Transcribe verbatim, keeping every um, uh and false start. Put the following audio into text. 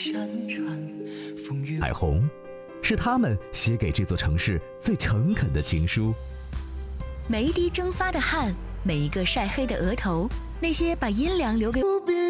彩虹是他们写给这座城市最诚恳的情书。 每一滴蒸发的汗，每一个晒黑的额头，那些把阴凉留给